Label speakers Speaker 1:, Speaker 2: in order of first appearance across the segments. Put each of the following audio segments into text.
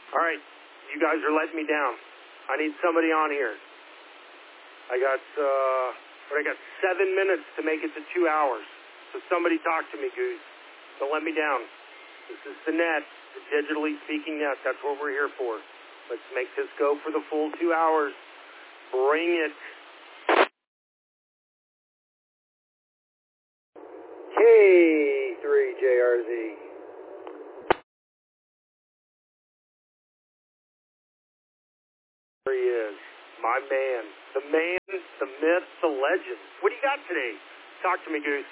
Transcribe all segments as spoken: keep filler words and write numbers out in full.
Speaker 1: All right, you guys are letting me down. I need somebody on here. I got, uh, I got seven minutes to make it to two hours. So somebody talk to me, Goose. Don't let me down. This is the net, the digitally speaking net. That's what we're here for. Let's make this go for the full two hours. Bring it.
Speaker 2: K three J R Z.
Speaker 1: There he is. My man. The man, the myth, the legend. What do you got today? Talk to me, Goose.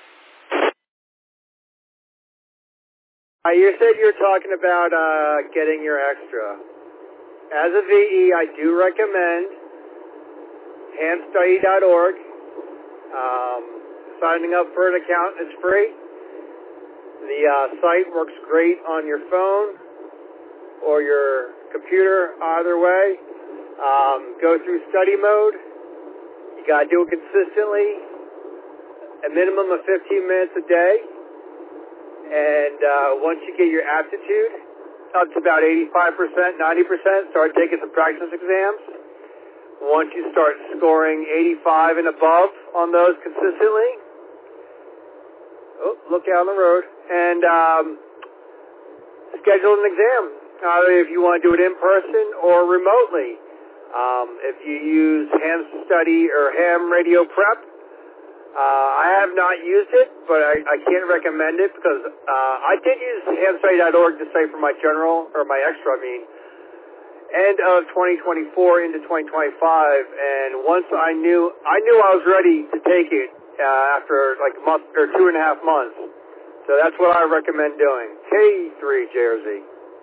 Speaker 2: Uh, you said you were talking about uh, getting your extra. As a V E, I do recommend ham study dot org. Um, signing up for an account is free. The uh, site works great on your phone or your computer, either way. Um, go through study mode. You got to do it consistently, a minimum of fifteen minutes a day. And uh, once you get your aptitude up to about eighty-five percent, ninety percent, start taking some practice exams. Once you start scoring eighty-five and above on those consistently, oh, look out on the road, and um, schedule an exam, either if you want to do it in person or remotely. Um, if you use Ham Study or Ham Radio Prep, uh, I have not used it, but I, I can't recommend it because uh, I did use ham study dot org to say for my general, or my extra, I mean, end of twenty twenty-four into twenty twenty-five, and once I knew, I knew I was ready to take it uh, after like a month or two and a half months. So that's what I recommend doing. K three J R Z.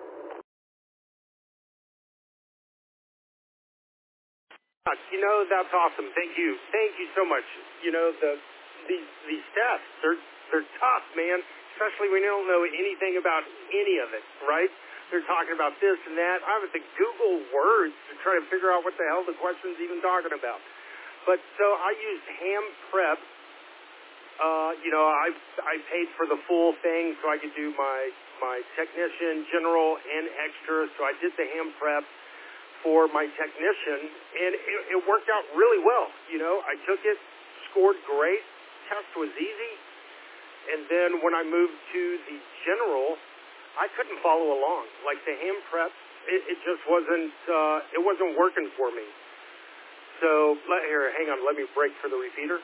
Speaker 1: You know, that's awesome. Thank you. Thank you so much. You know, the these these tests, they're they're tough, man. Especially when you don't know anything about any of it, right? They're talking about this and that. I have to Google words to try to figure out what the hell the question's even talking about. But so I used Ham Prep. Uh, you know, I I paid for the full thing so I could do my my technician, general, and extra. So I did the Ham Prep for my technician, and it, it worked out really well. You know, I took it, scored great, test was easy, and then when I moved to the general, I couldn't follow along. Like the Ham Prep, it, it just wasn't, uh, it wasn't working for me. So, let, here, hang on, let me break for the repeater.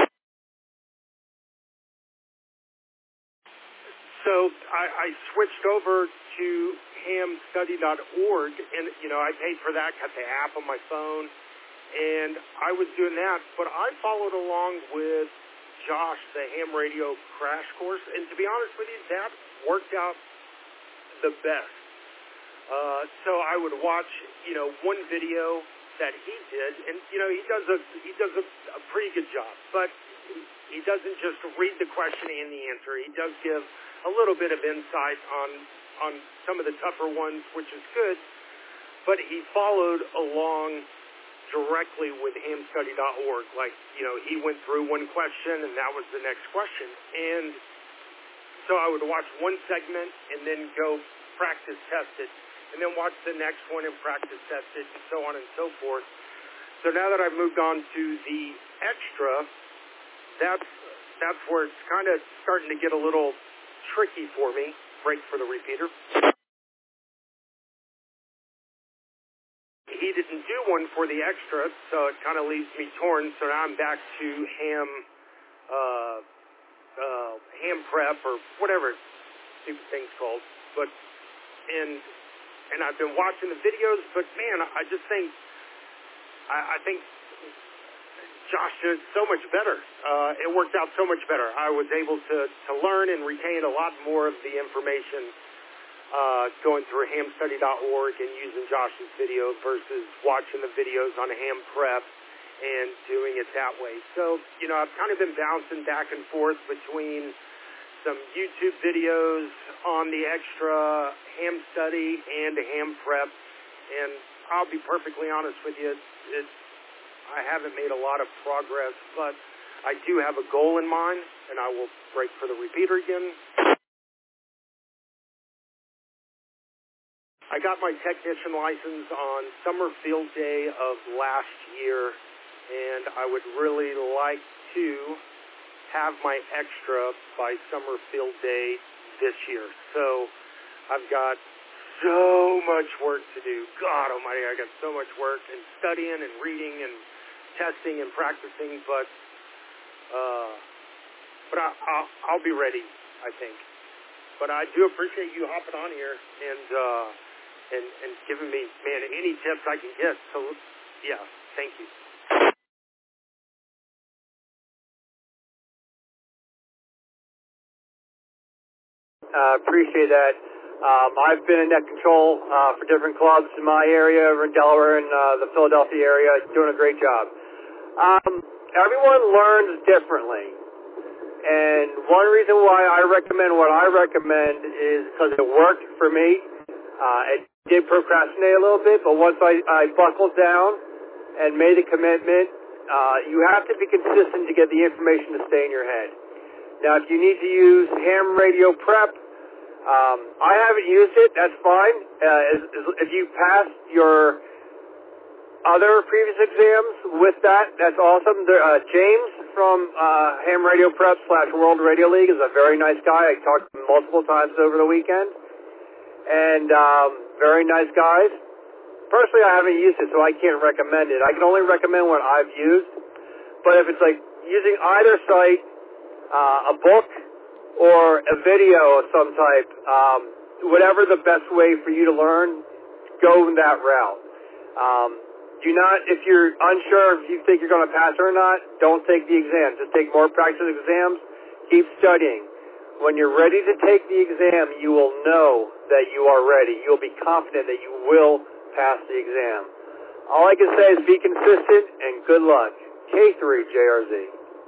Speaker 1: So I, I switched over to ham study dot org, and, you know, I paid for that, got the app on my phone, and I was doing that, but I followed along with Josh, the ham radio crash course, and to be honest with you, that worked out the best. Uh, so I would watch, you know, one video that he did, and, you know, he does a, he does a, a pretty good job, but he doesn't just read the question and the answer. He does give a little bit of insight on on some of the tougher ones, which is good, but he followed along directly with ham study dot org. Like, you know, he went through one question, and that was the next question. And so I would watch one segment and then go practice test it, and then watch the next one and practice test it, and so on and so forth. So now that I've moved on to the extra, that's, that's where it's kind of starting to get a little tricky for me. Break for the repeater. He didn't do one for the extra, so it kind of leaves me torn. So now I'm back to ham, uh, uh, ham prep or whatever stupid thing's called. But and and I've been watching the videos, but man, I just think I, I think Josh did so much better. Uh, it worked out so much better. I was able to, to learn and retain a lot more of the information uh, going through ham study dot org and using Josh's video versus watching the videos on Ham Prep and doing it that way. So, you know, I've kind of been bouncing back and forth between some YouTube videos on the extra Ham Study and Ham Prep, and I'll be perfectly honest with you, it's I haven't made a lot of progress, but I do have a goal in mind, and I will break for the repeater again. I got my technician license on summer field day of last year, and I would really like to have my extra by summer field day this year. So I've got so much work to do. God almighty, I got so much work and studying and reading and testing and practicing, but uh, but I, I'll, I'll be ready, I think. But I do appreciate you hopping on here and uh, and and giving me, man, any tips I can get. So yeah, thank you.
Speaker 2: Uh, appreciate that. Um, I've been in net control uh, for different clubs in my area, over in Delaware and uh, the Philadelphia area, doing a great job. Um, everyone learns differently, and one reason why I recommend what I recommend is because it worked for me. Uh, it did procrastinate a little bit, but once I, I buckled down and made a commitment, uh, you have to be consistent to get the information to stay in your head. Now, if you need to use ham radio prep, um, I haven't used it. That's fine. Uh, as, as, if you pass your other previous exams with that, that's awesome. There, uh, James from uh, Ham Radio Prep slash World Radio League is a very nice guy. I talked to him multiple times over the weekend, and um, very nice guys. Personally, I haven't used it, so I can't recommend it. I can only recommend what I've used. But if it's like using either site, Uh, a book or a video of some type, um, whatever the best way for you to learn, go that route. Um, do not, if you're unsure if you think you're going to pass or not, don't take the exam. Just take more practice exams. Keep studying. When you're ready to take the exam, you will know that you are ready. You'll be confident that you will pass the exam. All I can say is be consistent and good luck. K three J R Z.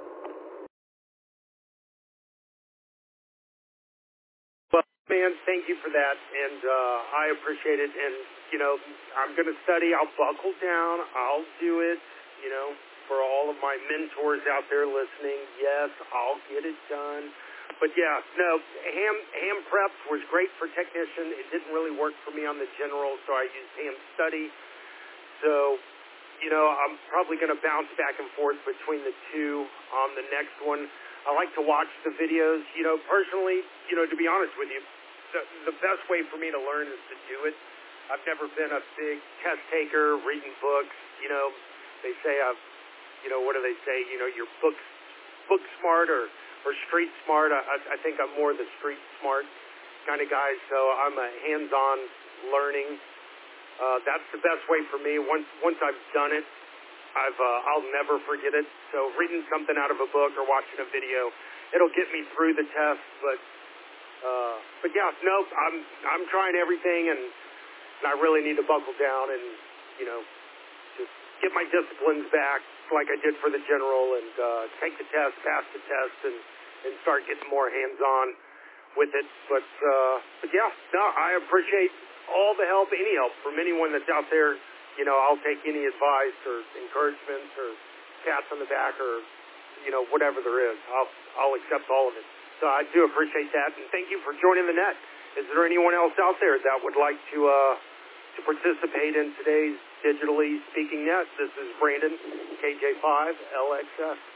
Speaker 1: Man, thank you for that, and uh, I appreciate it. And, you know, I'm going to study. I'll buckle down. I'll do it, you know, for all of my mentors out there listening. Yes, I'll get it done. But, yeah, no, ham, ham preps was great for technician. It didn't really work for me on the general, so I used ham study. So, you know, I'm probably going to bounce back and forth between the two on the next one. I like to watch the videos. You know, personally, you know, to be honest with you, the, the best way for me to learn is to do it. I've never been a big test taker, reading books. You know, they say I've, you know, what do they say? You know, you're book, book smart or, or street smart. I, I think I'm more the street smart kind of guy, so I'm a hands-on learning. Uh, that's the best way for me. Once once I've done it, I've uh, I'll never forget it. So reading something out of a book or watching a video, it'll get me through the test. But uh, but yeah, no, I'm I'm trying everything, and, and I really need to buckle down and you know just get my disciplines back like I did for the general, and uh, take the test, pass the test, and and start getting more hands-on with it. But uh, but yeah, no, I appreciate all the help, any help from anyone that's out there. You know, I'll take any advice or encouragement or pats on the back or, you know, whatever there is. I'll I'll accept all of it. So I do appreciate that, and thank you for joining the net. Is there anyone else out there that would like to uh, to participate in today's Digitally Speaking Net? This is Brandon, K J five L X S.